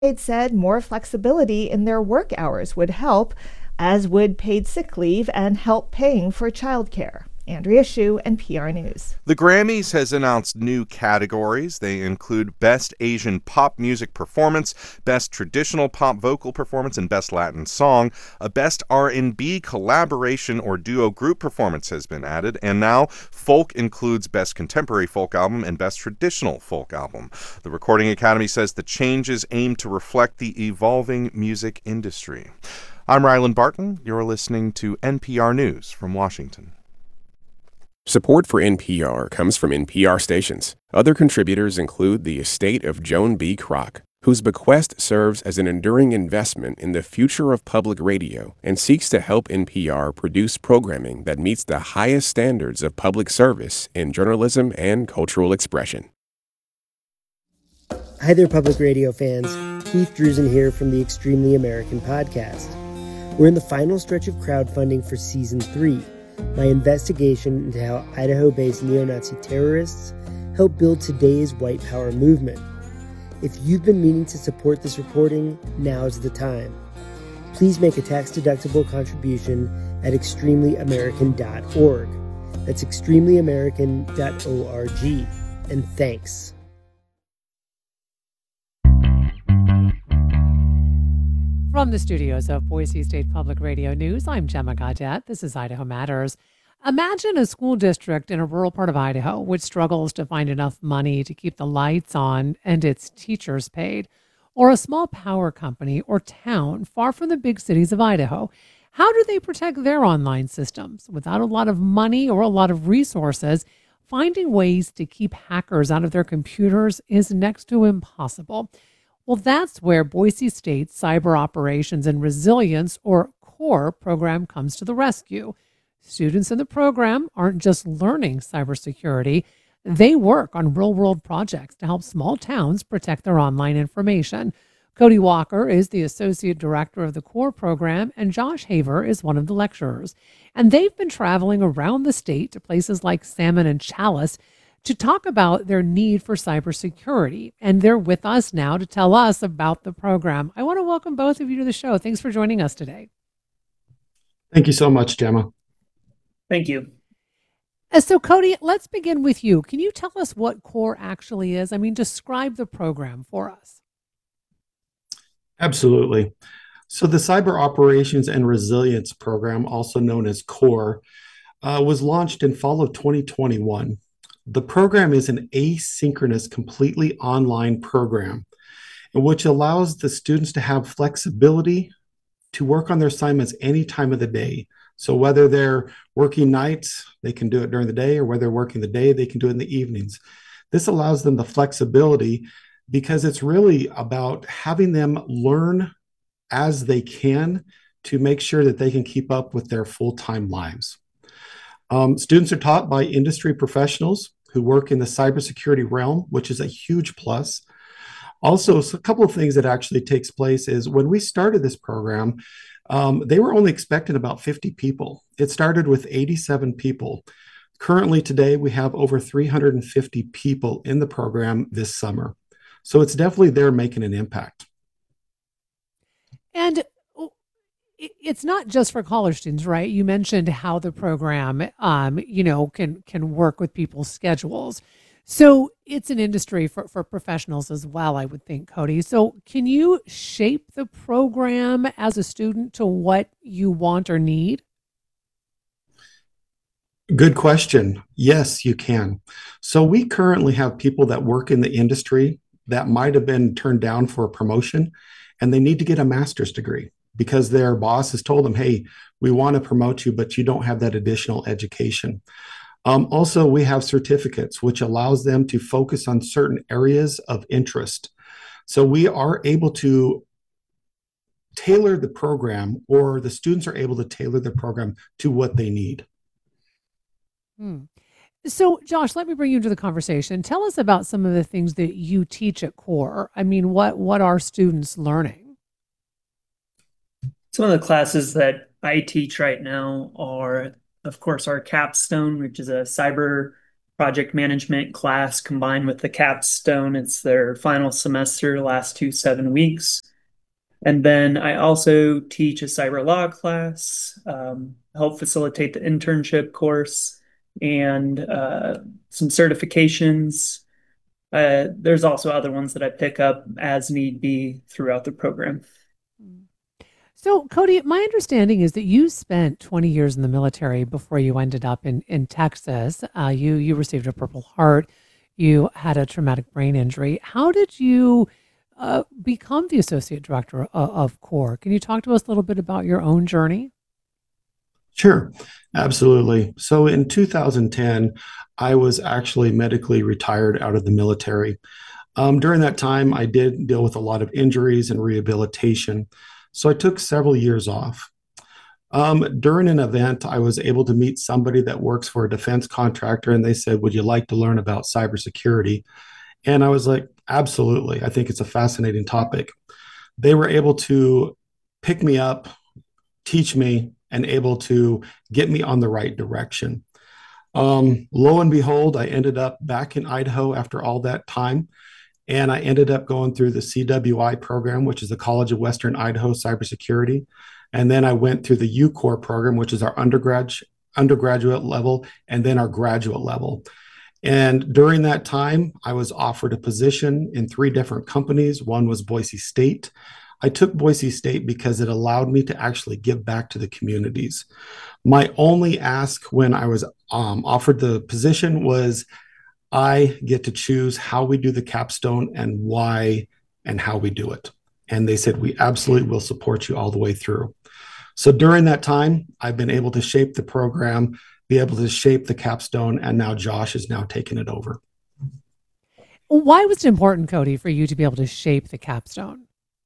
It said more flexibility in their work hours would help, as would paid sick leave and help paying for childcare. Andrea Hsu, NPR News. The Grammys has announced new categories. They include Best Asian Pop Music Performance, Best Traditional Pop Vocal Performance, and Best Latin Song. A Best R&B Collaboration or Duo Group Performance has been added, and now Folk includes Best Contemporary Folk Album and Best Traditional Folk Album. The Recording Academy says the changes aim to reflect the evolving music industry. I'm Ryland Barton. You're listening to NPR News from Washington. Support for NPR comes from NPR stations. Other contributors include the estate of Joan B. Kroc, whose bequest serves as an enduring investment in the future of public radio and seeks to help NPR produce programming that meets the highest standards of public service in journalism and cultural expression. Hi there, public radio fans. Keith Drusen here from the Extremely American podcast. We're in the final stretch of crowdfunding for Season 3, my investigation into how Idaho-based neo-Nazi terrorists help build today's white power movement. If you've been meaning to support this reporting, now's the time. Please make a tax-deductible contribution at extremelyamerican.org. That's extremelyamerican.org. And thanks. From the studios of Boise State Public Radio News, I'm Gemma Gaudette. This is Idaho Matters. Imagine a school district in a rural part of Idaho which struggles to find enough money to keep the lights on and its teachers paid, or a small power company or town far from the big cities of Idaho. How do they protect their online systems? Without a lot of money or a lot of resources, finding ways to keep hackers out of their computers is next to impossible. Well, that's where Boise State Cyber Operations and Resilience, or CORE, program comes to the rescue. Students in the program aren't just learning cybersecurity. They work on real-world projects to help small towns protect their online information. Cody Walker is the Associate Director of the CORE program, and Josh Haver is one of the lecturers. And they've been traveling around the state to places like Salmon and Challis to talk about their need for cybersecurity. And they're with us now to tell us about the program. I want to welcome both of you to the show. Thanks for joining us today. Thank you so much, Gemma. Thank you. So, Cody, let's begin with you. Can you tell us what CORE actually is? I mean, describe the program for us. Absolutely. So the Cyber Operations and Resilience Program, also known as CORE, was launched in fall of 2021. The program is an asynchronous, completely online program, which allows the students to have flexibility to work on their assignments any time of the day. So whether they're working nights, they can do it during the day, or whether they're working the day, they can do it in the evenings. This allows them the flexibility because it's really about having them learn as they can to make sure that they can keep up with their full-time lives. Students are taught by industry professionals who work in the cybersecurity realm, which is a huge plus. Also, a couple of things that actually takes place is when we started this program, they were only expecting about 50 people. It started with 87 people. Currently today, we have over 350 people in the program this summer. So it's definitely there making an impact. And it's not just for college students, right? You mentioned how the program, can work with people's schedules. So it's an industry for professionals as well, I would think, Cody. So can you shape the program as a student to what you want or need? Good question. Yes, you can. So we currently have people that work in the industry that might have been turned down for a promotion, and they need to get a master's degree because their boss has told them, hey, we want to promote you, but you don't have that additional education. Also, we have certificates, which allows them to focus on certain areas of interest. So we are able to tailor the program, or the students are able to tailor the program to what they need. So, Josh, let me bring you into the conversation. Tell us about some of the things that you teach at CORE. I mean, what are students learning? Some of the classes that I teach right now are, of course, our capstone, which is a cyber project management class combined with the capstone. It's their final semester, last 7 weeks. And then I also teach a cyber law class, help facilitate the internship course, and some certifications. There's also other ones that I pick up as need be throughout the program. So, Cody, my understanding is that you spent 20 years in the military before you ended up in Texas. You received a Purple Heart. You had a traumatic brain injury. How did you become the associate director of CORE? Can you talk to us a little bit about your own journey? Sure, absolutely. So in 2010, I was actually medically retired out of the military. During that time, I did deal with a lot of injuries and rehabilitation. So I took several years off. During an event, I was able to meet somebody that works for a defense contractor, and they said, "Would you like to learn about cybersecurity?" And I was like, absolutely. I think it's a fascinating topic. They were able to pick me up, teach me, and able to get me on the right direction. Lo and behold, I ended up back in Idaho after all that time. And I ended up going through the CWI program, which is the College of Western Idaho Cybersecurity. And then I went through the UCORE program, which is our undergraduate level, and then our graduate level. And during that time, I was offered a position in 3 different companies. One was Boise State. I took Boise State because it allowed me to actually give back to the communities. My only ask when I was offered the position was I get to choose how we do the capstone and why and how we do it. And they said, we absolutely will support you all the way through. So during that time, I've been able to shape the program, be able to shape the capstone, and now Josh is now taking it over. Why was it important, Cody, for you to be able to shape the capstone?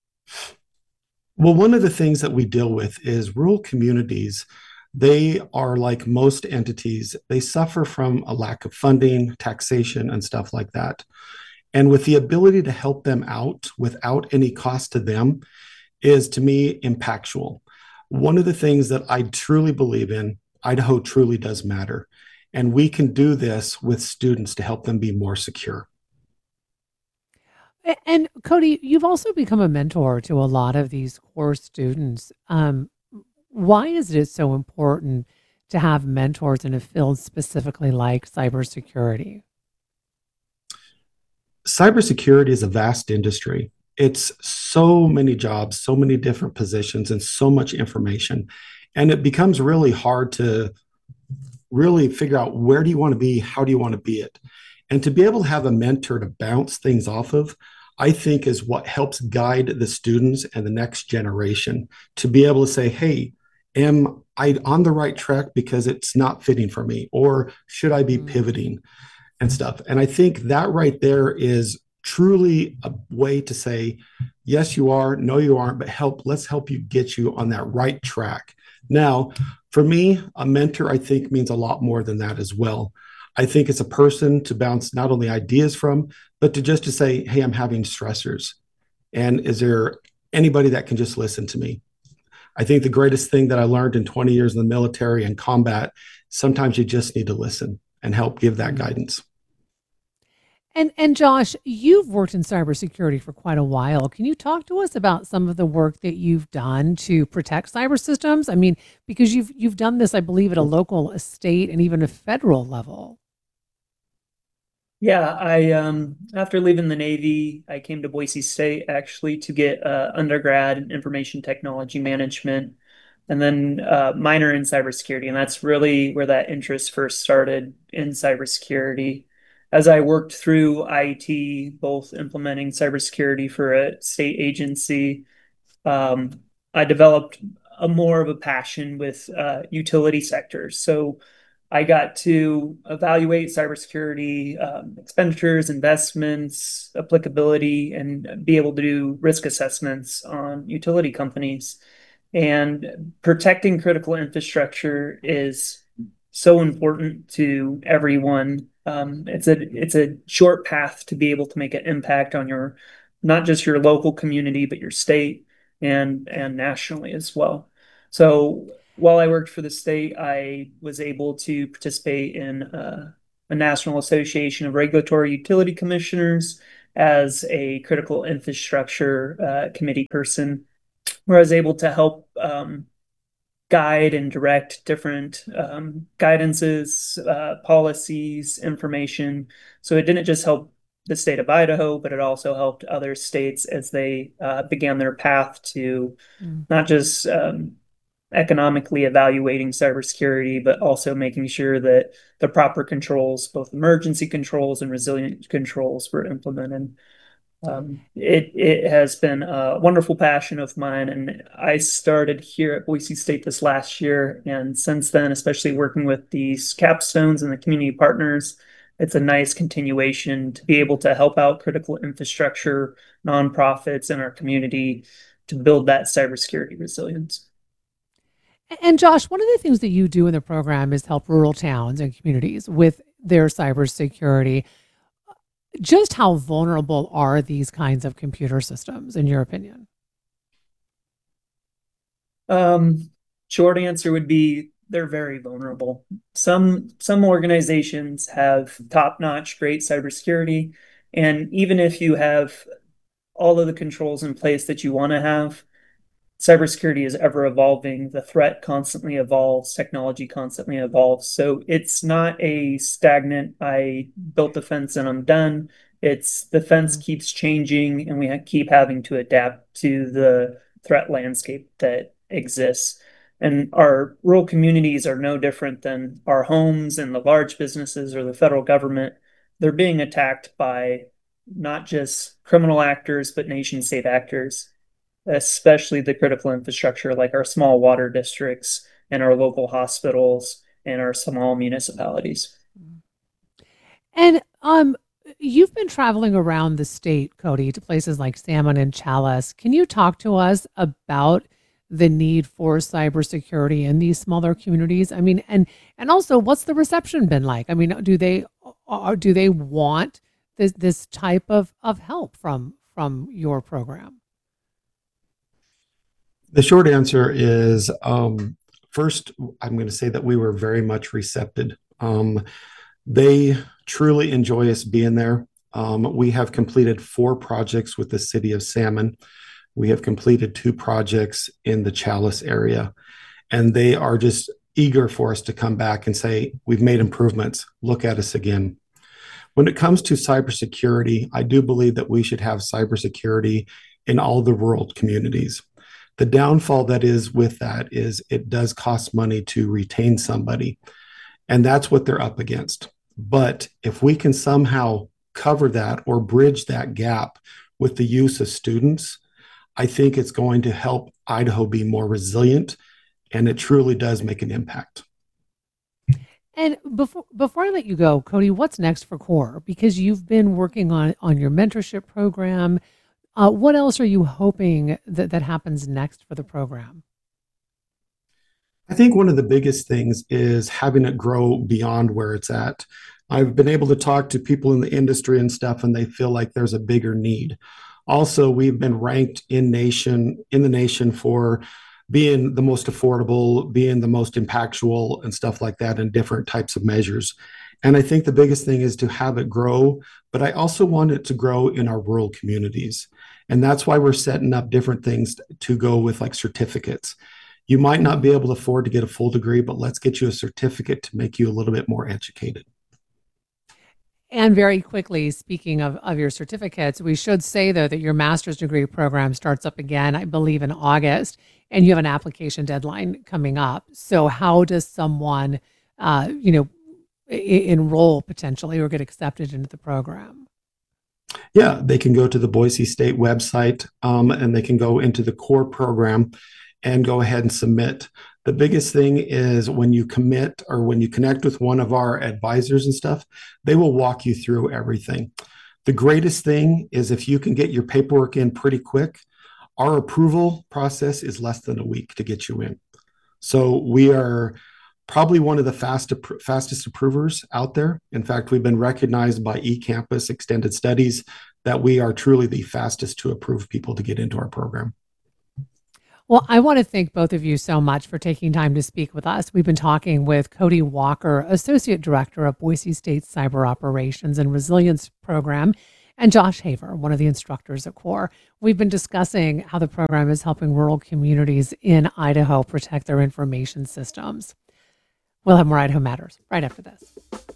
Well, one of the things that we deal with is rural communities. They are like most entities, they suffer from a lack of funding, taxation, and stuff like that. And with the ability to help them out without any cost to them is, to me, impactful. One of the things that I truly believe in, Idaho truly does matter. And we can do this with students to help them be more secure. And Cody, you've also become a mentor to a lot of these core students. Why is it so important to have mentors in a field specifically like cybersecurity? Cybersecurity is a vast industry. It's so many jobs, so many different positions, and so much information. And it becomes really hard to really figure out, where do you want to be? How do you want to be it? And to be able to have a mentor to bounce things off of, I think is what helps guide the students and the next generation to be able to say, hey, am I on the right track because it's not fitting for me? Or should I be pivoting and stuff? And I think that right there is truly a way to say, yes, you are, no, you aren't, but let's help you get you on that right track. Now, for me, a mentor, I think, means a lot more than that as well. I think it's a person to bounce not only ideas from, but to say, hey, I'm having stressors. And is there anybody that can just listen to me? I think the greatest thing that I learned in 20 years in the military and combat, sometimes you just need to listen and help give that guidance. And Josh, you've worked in cybersecurity for quite a while. Can you talk to us about some of the work that you've done to protect cyber systems? I mean, because you've done this, I believe, at a local, a state, and even a federal level. Yeah, I after leaving the Navy, I came to Boise State actually to get undergrad in information technology management, and then minor in cybersecurity, and that's really where that interest first started in cybersecurity. As I worked through IT, both implementing cybersecurity for a state agency, I developed a more of a passion with utility sectors. So I got to evaluate cybersecurity expenditures, investments, applicability, and be able to do risk assessments on utility companies. And protecting critical infrastructure is so important to everyone. It's a short path to be able to make an impact on your not just your local community, but your state and nationally as well. So while I worked for the state, I was able to participate in the National Association of Regulatory Utility Commissioners as a critical infrastructure committee person, where I was able to help guide and direct different guidances, policies, information. So it didn't just help the state of Idaho, but it also helped other states as they began their path to not just economically evaluating cybersecurity, but also making sure that the proper controls, both emergency controls and resilient controls, were implemented. It has been a wonderful passion of mine, and I started here at Boise State this last year, and since then, especially working with these capstones and the community partners, it's a nice continuation to be able to help out critical infrastructure nonprofits in our community to build that cybersecurity resilience. And Josh, one of the things that you do in the program is help rural towns and communities with their cybersecurity. Just how vulnerable are these kinds of computer systems, in your opinion? Short answer would be they're very vulnerable. Some organizations have top-notch, great cybersecurity, and even if you have all of the controls in place that you want to have, cybersecurity is ever evolving. The threat constantly evolves. Technology constantly evolves. So it's not a stagnant, I built the fence and I'm done. It's the fence keeps changing and we keep having to adapt to the threat landscape that exists. And our rural communities are no different than our homes and the large businesses or the federal government. They're being attacked by not just criminal actors, but nation state actors, especially the critical infrastructure like our small water districts and our local hospitals and our small municipalities. And you've been traveling around the state, Cody, to places like Salmon and Challis. Can you talk to us about the need for cybersecurity in these smaller communities? I mean, and also, what's the reception been like? I mean, do they want this type of help from your program? The short answer is, first, I'm going to say that we were very much receptive. They truly enjoy us being there. We have completed 4 projects with the city of Salmon. We have completed 2 projects in the Challis area, and they are just eager for us to come back and say, we've made improvements, look at us again. When it comes to cybersecurity, I do believe that we should have cybersecurity in all the rural communities. The downfall that is with that is it does cost money to retain somebody, and that's what they're up against. But if we can somehow cover that or bridge that gap with the use of students, I think it's going to help Idaho be more resilient, and it truly does make an impact. And before I let you go, Cody, what's next for CORE? Because you've been working on your mentorship program. What else are you hoping that happens next for the program? I think one of the biggest things is having it grow beyond where it's at. I've been able to talk to people in the industry and stuff, and they feel like there's a bigger need. Also, we've been ranked in the nation for being the most affordable, being the most impactful and stuff like that in different types of measures. And I think the biggest thing is to have it grow, but I also want it to grow in our rural communities. And that's why we're setting up different things to go with, like certificates. You might not be able to afford to get a full degree, but let's get you a certificate to make you a little bit more educated. And very quickly, speaking of your certificates, we should say, though, that your master's degree program starts up again, I believe, in August, and you have an application deadline coming up. So how does someone, enroll potentially or get accepted into the program? Yeah, they can go to the Boise State website, and they can go into the CORE program and go ahead and submit. The biggest thing is when you commit or when you connect with one of our advisors and stuff, they will walk you through everything. The greatest thing is if you can get your paperwork in pretty quick, our approval process is less than a week to get you in. So we are probably one of the fastest approvers out there. In fact, we've been recognized by eCampus Extended Studies that we are truly the fastest to approve people to get into our program. Well, I want to thank both of you so much for taking time to speak with us. We've been talking with Cody Walker, Associate Director of Boise State Cyber Operations and Resilience Program, and Josh Haver, one of the instructors at CORE. We've been discussing how the program is helping rural communities in Idaho protect their information systems. We'll have more Idaho Matters right after this.